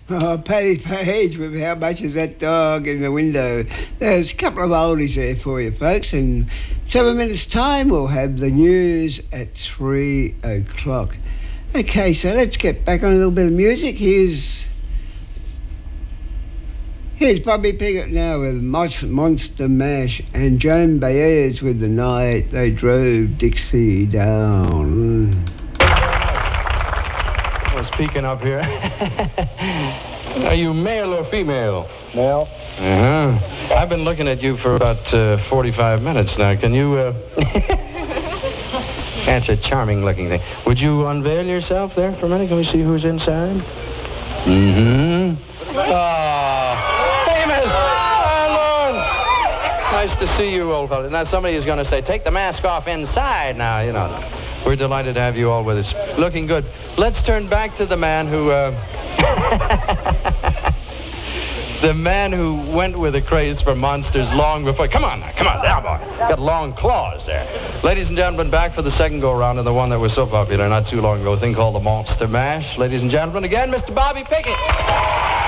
Oh, Paddy Page with How Much Is That Dog in the Window. There's a couple of oldies there for you, folks. In 7 minutes' time, we'll have the news at 3 o'clock. Okay, so let's get back on a little bit of music. Here's Bobby Pickett now with Monster Mash, and Joan Baez with The Night They Drove Dixie Down. Speaking up here, are you male or female? Male. I've been looking at you for about 45 minutes now. Can you, That's a charming looking thing. Would you unveil yourself there for a minute? Can we see who's inside? Oh, famous! Oh, Lord! Nice to see you, old fellow. Now, somebody is going to say, take the mask off inside now, you know. We're delighted to have you all with us. Looking good. Let's turn back to the man who, the man who went with a craze for monsters long before. Come on, there, boy. Got long claws there. Ladies and gentlemen, back for the second go-around of the one that was so popular not too long ago, a thing called the Monster Mash. Ladies and gentlemen, again, Mr. Bobby Pickett.